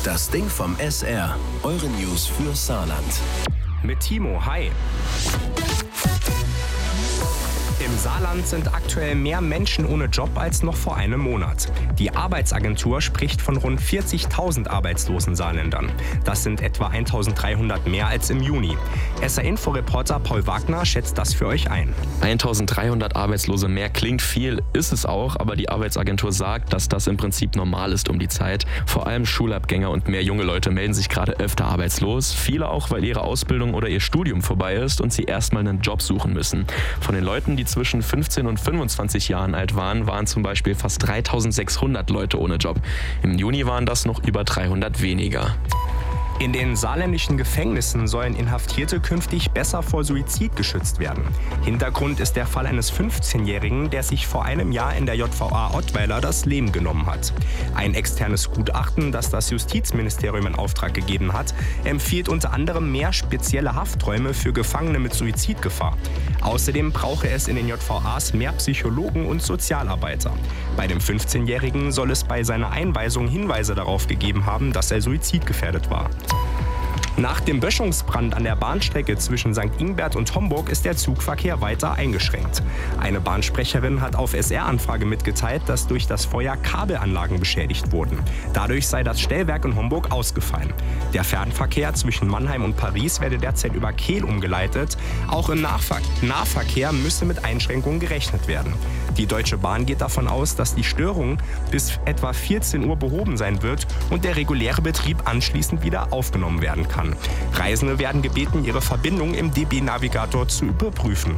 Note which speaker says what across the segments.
Speaker 1: Das Ding vom SR. Eure News für Saarland.
Speaker 2: Mit Timo, hi. Im Saarland sind aktuell mehr Menschen ohne Job als noch vor einem Monat. Die Arbeitsagentur spricht von rund 40.000 arbeitslosen Saarländern. Das sind etwa 1.300 mehr als im Juni. SR-Info-Reporter Paul Wagner schätzt das für euch ein.
Speaker 3: 1.300 Arbeitslose mehr klingt viel, ist es auch, aber die Arbeitsagentur sagt, dass das im Prinzip normal ist um die Zeit. Vor allem Schulabgänger und mehr junge Leute melden sich gerade öfter arbeitslos. Viele auch, weil ihre Ausbildung oder ihr Studium vorbei ist und sie erstmal einen Job suchen müssen. Von den Leuten, die zwischen 15 und 25 Jahren alt waren zum Beispiel fast 3.600 Leute ohne Job. Im Juni waren das noch über 300 weniger.
Speaker 2: In den saarländischen Gefängnissen sollen Inhaftierte künftig besser vor Suizid geschützt werden. Hintergrund ist der Fall eines 15-Jährigen, der sich vor einem Jahr in der JVA Ottweiler das Leben genommen hat. Ein externes Gutachten, das das Justizministerium in Auftrag gegeben hat, empfiehlt unter anderem mehr spezielle Hafträume für Gefangene mit Suizidgefahr. Außerdem brauche es in den JVAs mehr Psychologen und Sozialarbeiter. Bei dem 15-Jährigen soll es bei seiner Einweisung Hinweise darauf gegeben haben, dass er suizidgefährdet war. Nach dem Böschungsbrand an der Bahnstrecke zwischen St. Ingbert und Homburg ist der Zugverkehr weiter eingeschränkt. Eine Bahnsprecherin hat auf SR-Anfrage mitgeteilt, dass durch das Feuer Kabelanlagen beschädigt wurden. Dadurch sei das Stellwerk in Homburg ausgefallen. Der Fernverkehr zwischen Mannheim und Paris werde derzeit über Kehl umgeleitet. Auch im Nahverkehr müsse mit Einschränkungen gerechnet werden. Die Deutsche Bahn geht davon aus, dass die Störung bis etwa 14 Uhr behoben sein wird und der reguläre Betrieb anschließend wieder aufgenommen werden kann. Reisende werden gebeten, ihre Verbindung im DB-Navigator zu überprüfen.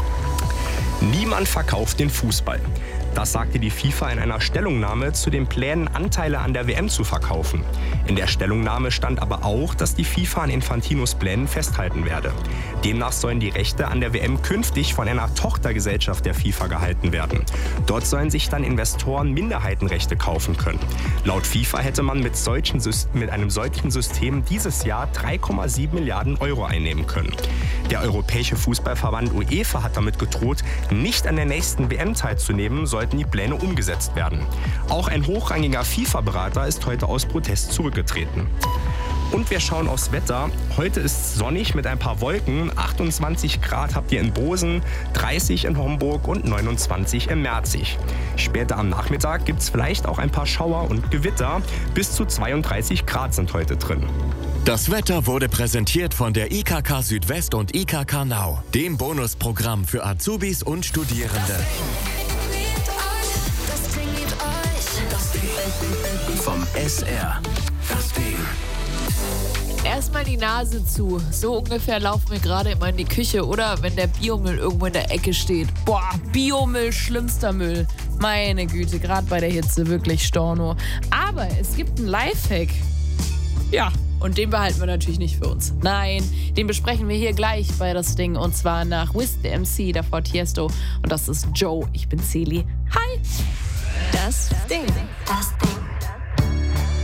Speaker 2: Niemand verkauft den Fußball. Das sagte die FIFA in einer Stellungnahme zu den Plänen, Anteile an der WM zu verkaufen. In der Stellungnahme stand aber auch, dass die FIFA an Infantinos Plänen festhalten werde. Demnach sollen die Rechte an der WM künftig von einer Tochtergesellschaft der FIFA gehalten werden. Dort sollen sich dann Investoren Minderheitenrechte kaufen können. Laut FIFA hätte man mit einem solchen System dieses Jahr 3,7 Milliarden Euro einnehmen können. Der Europäische Fußballverband UEFA hat damit gedroht, nicht an der nächsten WM teilzunehmen, sollten die Pläne umgesetzt werden. Auch ein hochrangiger FIFA-Berater ist heute aus Protest zurückgetreten. Und wir schauen aufs Wetter. Heute ist es sonnig mit ein paar Wolken. 28 Grad habt ihr in Bosen, 30 in Homburg und 29 in Merzig. Später am Nachmittag gibt es vielleicht auch ein paar Schauer und Gewitter. Bis zu 32 Grad sind heute drin.
Speaker 1: Das Wetter wurde präsentiert von der IKK Südwest und IKK Now, dem Bonusprogramm für Azubis und Studierende. Vom SR. Das Ding.
Speaker 4: Erstmal die Nase zu. So ungefähr laufen wir gerade immer in die Küche, oder? Wenn der Biomüll irgendwo in der Ecke steht. Boah, Biomüll, schlimmster Müll. Meine Güte, gerade bei der Hitze, wirklich Storno. Aber es gibt einen Lifehack. Ja, und den behalten wir natürlich nicht für uns. Nein, den besprechen wir hier gleich bei das Ding. Und zwar nach Wiz the MC, davor Tiesto. Und das ist Joe. Ich bin Celi. Hi!
Speaker 5: Das Ding. Das Ding.